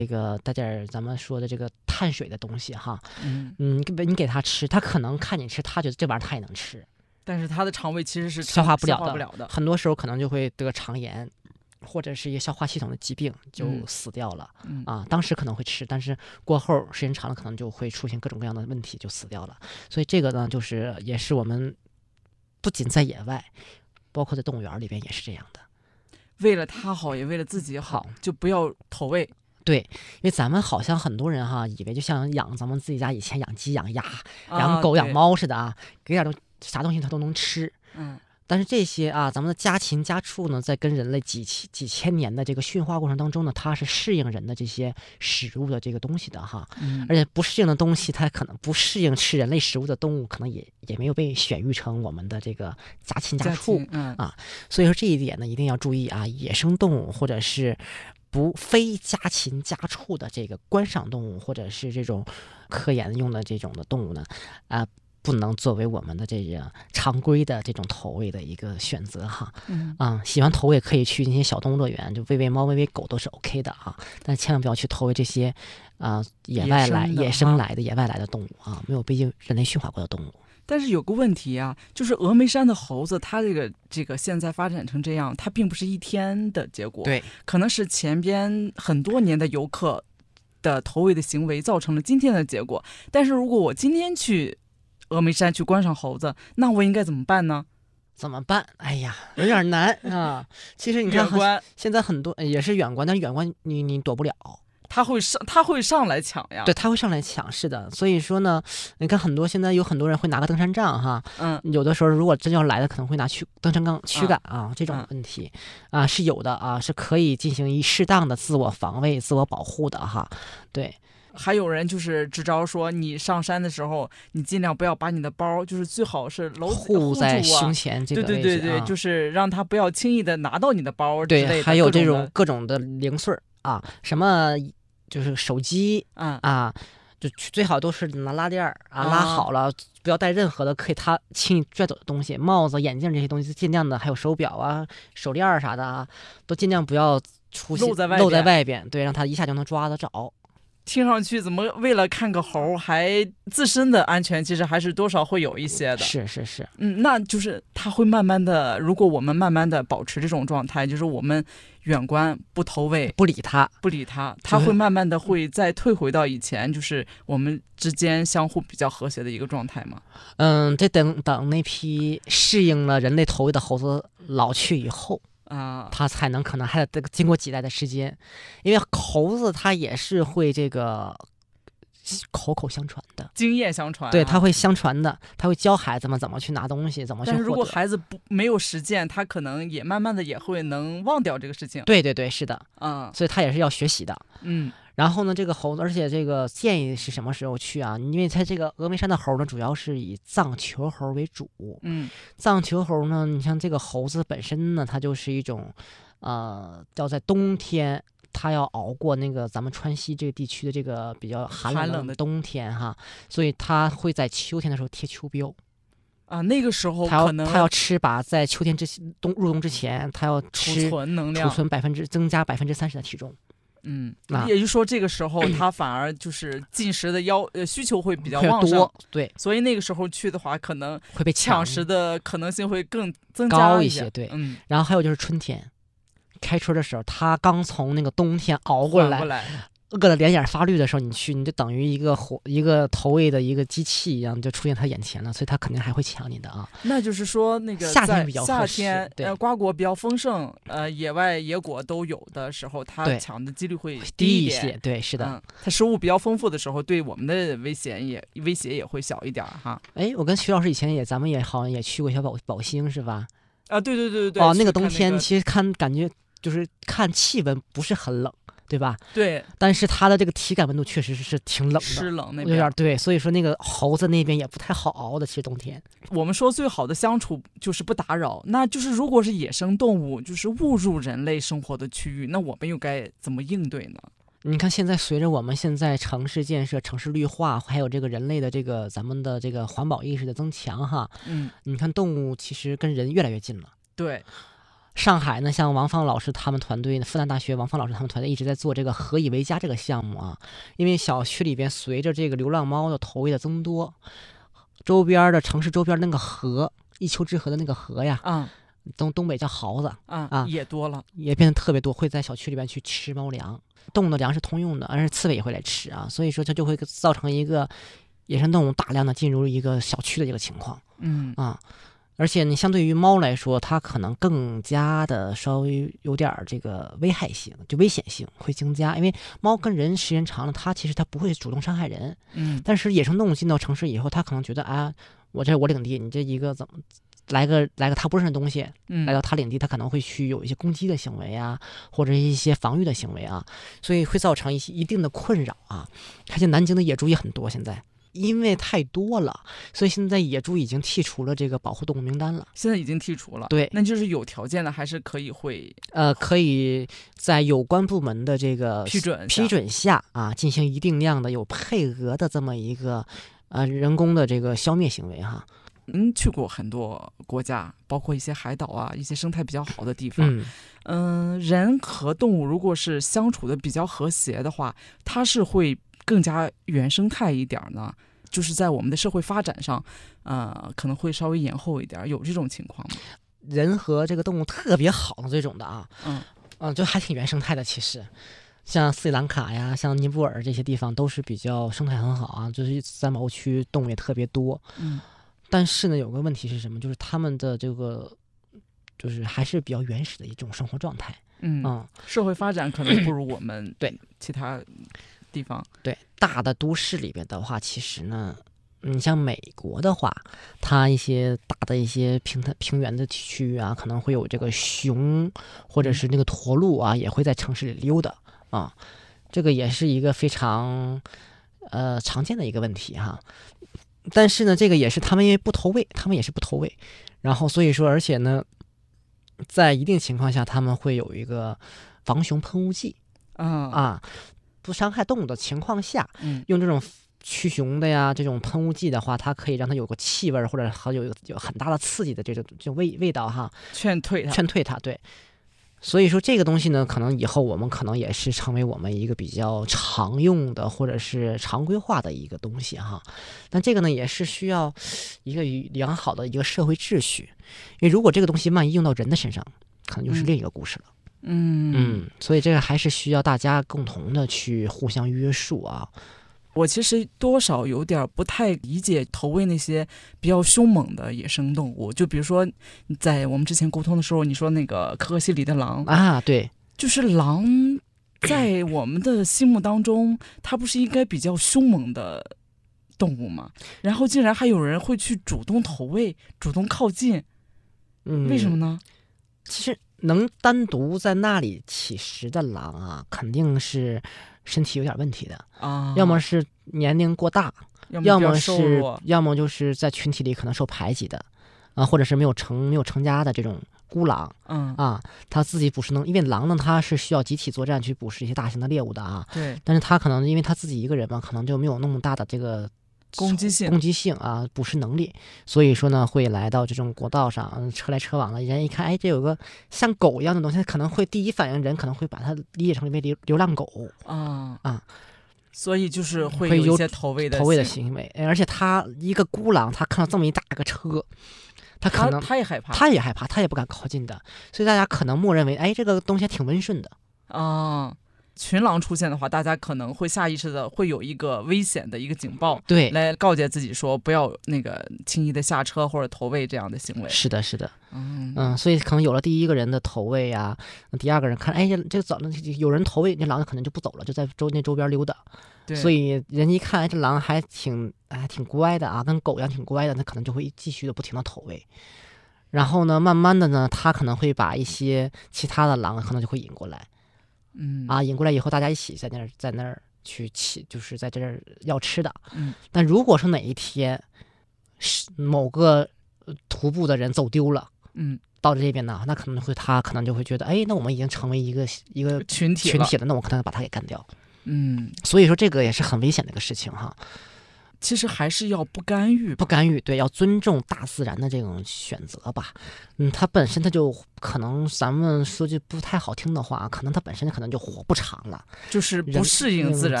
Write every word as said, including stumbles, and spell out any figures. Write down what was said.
这个带点咱们说的这个碳水的东西哈， 嗯嗯，你给它吃，它可能看你吃，它觉得这玩意儿它也能吃， 但是它的肠胃其实是消化不了的， 消化不了的很多时候可能就会得肠炎，或者是一些消化系统的疾病就嗯死掉了、 嗯啊。当时可能会吃，但是过后时间长了，可能就会出现各种各样的问题，就死掉了。所以这个呢，就是也是我们不仅在野外，包括在动物园里边也是这样的。 为了它好，也为了自己好，就不要投喂。 对，因为咱们好像很多人哈，以为就像养咱们自己家以前养鸡、养鸭、养狗、 啊、 养猫似的啊，给点东啥东西它都能吃。 嗯， 但是这些啊，咱们的家禽家畜呢，在跟人类几千几千年的这个驯化过程当中呢，它是适应人的这些食物的这个东西的哈。 嗯， 而且不适应的东西，它可能不适应吃人类食物的动物，可能也也没有被选育成我们的这个家禽家畜。 嗯啊，所以说这一点呢，一定要注意啊，野生动物或者是不非家禽家畜的这个观赏动物，或者是这种科研用的这种的动物呢，啊。不能作为我们的这个常规的这种投喂的一个选择哈， 嗯啊、嗯，喜欢投喂可以去那些小动物乐园，就喂喂猫、喂喂狗都是 OK 的啊，但千万不要去投喂这些啊、呃、野外来、野生来的、野外来的动物啊，没有被人类驯化过的动物。 但是有个问题啊，就是峨眉山的猴子，它这个这个现在发展成这样，它并不是一天的结果， 对， 可能是前边很多年的游客的投喂的行为造成了今天的结果。但是如果我今天去峨眉山去观赏猴子，那我应该怎么办呢？ 怎么办？哎呀，有点难啊。其实你看，现在很多也是远观，但是远观你你躲不了。 他会上，他会上来抢呀。 对，他会上来抢，是的。所以说呢，你看很多现在有很多人会拿个登山杖哈， 嗯， 有的时候如果真要来的，可能会拿驱登山杖驱赶啊，嗯、这种问题啊是有的啊，是可以进行一适当的自我防卫、自我保护的哈。对。 还有人就是支招说，你上山的时候，你尽量不要把你的包，就是最好是搂护在胸前这个位置，对对对对， 啊、 就是让他不要轻易的拿到你的包之类的。 对，还有这种各种的零碎啊，什么就是手机， 嗯啊，就最好都是拿拉链啊拉好了，不要带任何的可以他轻易拽走的东西，帽子、眼镜这些东西尽量的，还有手表啊、手链啥的啊，都尽量不要出现露在外露在外边，对，让他一下就能抓得着。 听上去怎么为了看个猴，还自身的安全其实还是多少会有一些的。 是是是， 嗯，那就是它会慢慢的，如果我们慢慢的保持这种状态，就是我们远观不投喂， 不理它， 不理它，它会慢慢的会再退回到以前，就是我们之间相互比较和谐的一个状态嘛。 嗯，这等等那批适应了人类投喂的猴子老去以后。 啊， 它才能可能还得经过几代的时间，因为猴子它也是会这个口口相传的， 经验相传、啊， 对，它会相传的，它会教孩子们怎么去拿东西，怎么去获得。 但是如果孩子不没有实践，他可能也慢慢的也会能忘掉这个事情。 对对对，是的， 嗯， 所以他也是要学习的， 嗯。 然后呢，这个猴子，而且这个建议是什么时候去啊？因为它这个峨眉山的猴呢，主要是以藏球猴为主。 嗯， 藏球猴呢，你像这个猴子本身呢，它就是一种，呃，要在冬天，它要熬过那个咱们川西这个地区的这个比较寒冷的冬天哈，所以它会在秋天的时候贴秋膘。 啊，那个时候他可能他要吃把在秋天之冬入冬之前，他要吃储存能量， 储存百分之增加百分之三十的体重。 嗯， 啊、 也就是说，这个时候他反而就是进食的要呃需求会比较旺盛， 对， 所以那个时候去的话，可能会被抢食的可能性会更增加高一些， 对， 嗯。 然后还有就是春天，开春的时候，他刚从那个冬天熬过来， 过来饿得脸眼发绿的时候，你去，你就等于一个火一个投喂的一个机器一样，就出现他眼前了，所以他肯定还会抢你的啊。 那就是说，那个夏天比较夏天呃瓜果比较丰盛，呃，野外野果都有的时候，它抢的几率会低一点。 些，对，是的。 嗯，它食物比较丰富的时候，对我们的危险也威胁也会小一点哈。 哎，我跟徐老师以前也，咱们也好像也去过小宝宝兴是吧？ 啊，对对对对对。 哦，那个冬天、 那个、其实看感觉就是看气温不是很冷。对吧？ 对， 但是它的这个体感温度确实是挺冷的， 湿冷那边有点对，所以说那个猴子那边也不太好熬的。其实冬天， 我们说最好的相处就是不打扰。那就是如果是野生动物，就是误入人类生活的区域，那我们又该怎么应对呢？ 你看，现在随着我们现在城市建设、城市绿化，还有这个人类的这个咱们的这个环保意识的增强，哈， 嗯， 你看动物其实跟人越来越近了。 对。 上海呢，像王芳老师他们团队，复旦大学王芳老师他们团队一直在做这个何以为家这个项目啊。因为小区里边随着这个流浪猫的投喂的增多，周边的城市周边那个河，一丘之貉的那个河呀， 啊东东北叫獁子啊啊， 也多了， 也变得特别多，会在小区里边去吃猫粮。动物的粮是通用的，而且刺猬也会来吃啊，所以说它就会造成一个野生动物大量的进入一个小区的这个情况。 嗯啊。而且你相对于猫来说，它可能更加的稍微有点这个危害性，就危险性会增加。因为猫跟人时间长了，它其实它不会主动伤害人。 嗯， 但是野生动物进到城市以后，它可能觉得啊，我这是我领地，你这一个怎么来个来个它不认识的东西， 嗯来到它领地，它可能会去有一些攻击的行为啊，或者一些防御的行为啊，所以会造成一些一定的困扰啊。而且南京的野猪也很多，现在。因为太多了，所以现在野猪已经剔除了这个保护动物名单了。 现在已经剔除了， 对， 那就是有条件的，还是可以会呃，可以在有关部门的这个批准批准下啊，进行一定量的有配额的这么一个呃人工的这个消灭行为哈。 嗯，去过很多国家，包括一些海岛啊，一些生态比较好的地方。 嗯嗯、呃，人和动物如果是相处的比较和谐的话，它是会更加原生态一点呢，就是在我们的社会发展上，呃，可能会稍微延后一点，有这种情况吗？ 人和这个动物特别好的这种的啊， 嗯嗯，就还挺原生态的。其实，像斯里兰卡呀，像尼泊尔这些地方都是比较生态很好啊，就是三毛区动物也特别多。 嗯， 但是呢，有个问题是什么？就是他们的这个就是还是比较原始的一种生活状态。 嗯， 嗯， 社会发展可能不如我们对其他地方。 对，大的都市里边的话，其实呢，你像美国的话，它一些大的一些平坦平原的区域啊，可能会有这个熊或者是那个驼鹿啊，也会在城市里溜达啊，这个也是一个非常呃常见的一个问题哈。但是呢，这个也是他们因为不投喂，他们也是不投喂，然后所以说，而且呢，在一定情况下，他们会有一个防熊喷雾剂啊啊，不伤害动物的情况下， 嗯用这种驱熊的呀，这种喷雾剂的话，它可以让它有个气味儿，或者还有有很大的刺激的这种这种味味道哈， 劝退它。 劝退它。对，所以说这个东西呢，可能以后我们可能也是成为我们一个比较常用的或者是常规化的一个东西哈。但这个呢，也是需要一个良好的一个社会秩序，因为如果这个东西万一用到人的身上，可能就是另一个故事了。 嗯嗯，所以这个还是需要大家共同的去互相约束啊。 我其实多少有点不太理解投喂那些比较凶猛的野生动物，就比如说在我们之前沟通的时候，你说那个可可西里的狼啊，对， 就是狼在我们的心目当中，它不是应该比较凶猛的动物吗？然后竟然还有人会去主动投喂、主动靠近， 嗯， 为什么呢？ 其实能单独在那里乞食的狼啊，肯定是身体有点问题的啊， 要么是年龄过大， 要要么么瘦是弱要么就是在群体里可能受排挤的啊，或者是没有成没有成家的这种孤狼嗯啊，他自己捕食能，因为狼呢它是需要集体作战去捕食一些大型的猎物的啊， 对， 但是他可能因为他自己一个人嘛，可能就没有那么大的这个攻击性攻击性啊，捕食能力，所以说呢，会来到这种国道上，嗯车来车往的，人一看，哎，这有个像狗一样的东西，可能会第一反应，人可能会把它理解成为流流浪狗啊啊， 所以就是会会有有一些投喂的投喂的行行为，而且他一个孤狼，他看到这么一大个车，他可他能他也害怕， 他也害怕，他也不敢靠近的，所以大家可能默认为，哎，这个东西还挺温顺的。 啊，群狼出现的话，大家可能会下意识的会有一个危险的一个警报， 对， 来告诫自己说不要那个轻易的下车或者投喂这样的行为。 是的，是的， 嗯嗯，所以可能有了第一个人的投喂啊，第二个人看，哎，这这早有人投喂，这狼可能就不走了，就在周那周边溜达。 对， 所以人一看，哎，这狼还挺还挺乖的啊，跟狗一样挺乖的，那可能就会继续的不停的投喂。然后呢，慢慢的呢，他可能会把一些其他的狼可能就会引过来。 嗯啊，引过来以后，大家一起在那儿在那儿去起，就是在这儿要吃的。 嗯， 但如果是哪一天是某个呃徒步的人走丢了， 嗯， 到这边呢，那可能会他可能就会觉得，哎，那我们已经成为一个一个群体了群体了，那我可能把他给干掉。 嗯， 所以说这个也是很危险的一个事情哈。 其实还是要不干预吧， 不干预，对，要尊重大自然的这种选择吧。嗯，它本身它就可能，咱们说句不太好听的话，可能它本身可能就活不长了， 就是不适应自然。